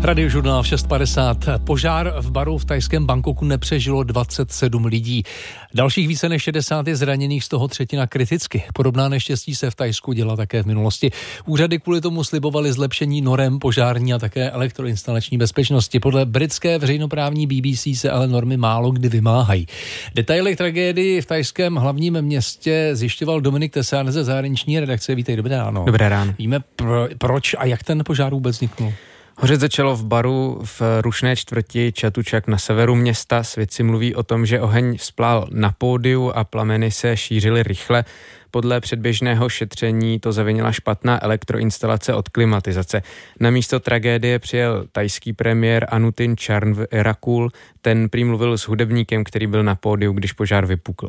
Radiožurnál v 6:50. Požár v baru v thajském Bangkoku nepřežilo 27 lidí. Dalších více než 60 je zraněných, z toho třetina kriticky. Podobná neštěstí se v Thajsku děla také v minulosti. Úřady kvůli tomu slibovaly zlepšení norem požární a také elektroinstalační bezpečnosti. Podle britské veřejnoprávní BBC se ale normy málo kdy vymáhají. Detaily tragédii v thajském hlavním městě zjišťoval Dominik Tesán ze zahraniční redakce. Vítej, dobré ráno. Dobré ráno. Víme proč a jak ten požár vůbec vzniknul? Hořet začalo v baru v rušné čtvrti Chatuchak na severu města. Svědci mluví o tom, že oheň splál na pódiu a plameny se šířily rychle. Podle předběžného šetření to zavinila špatná elektroinstalace od klimatizace. Na místo tragédie přijel thajský premiér Anutin Charnvirakul. Ten prý mluvil s hudebníkem, který byl na pódiu, když požár vypukl.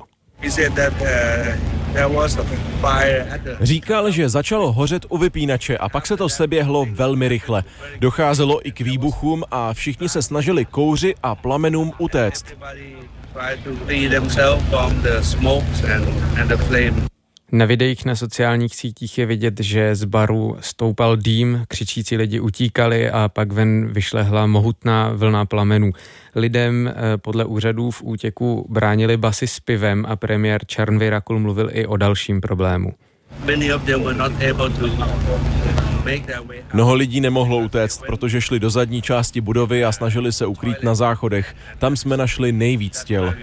Říkal, že začalo hořet u vypínače a pak se to seběhlo velmi rychle. Docházelo i k výbuchům a všichni se snažili kouři a plamenům utéct. Na videích na sociálních sítích je vidět, že z baru stoupal dým, křičící lidi utíkali a pak ven vyšlehla mohutná vlna plamenů. Lidem podle úřadů v útěku bránili basy s pivem a premiér Charnvirakul mluvil i o dalším problému. Mnoho lidí nemohlo utéct, protože šli do zadní části budovy a snažili se ukrýt na záchodech. Tam jsme našli nejvíc těl.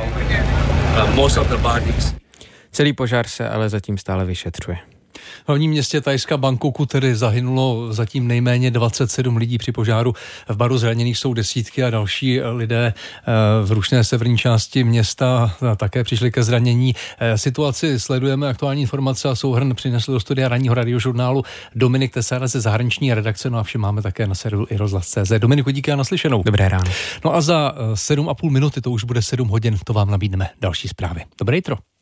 Celý požár se ale zatím stále vyšetřuje. V hlavním městě Thajska Bangkoku tedy zahynulo zatím nejméně 27 lidí při požáru. V baru zraněných jsou desítky a další lidé v rušné severní části města také přišli ke zranění. Situaci sledujeme, aktuální informace a souhrn přinesl do studia ranního radiožurnálu Dominik Tesán ze zahraniční redakce, no a vše máme také na serveru iRozhlas.cz. Dominiku, díky a naslyšenou. Dobré ráno. No a za 7,5 minuty, to už bude 7 hodin, to vám nabídneme další zprávy. Dobré jitro.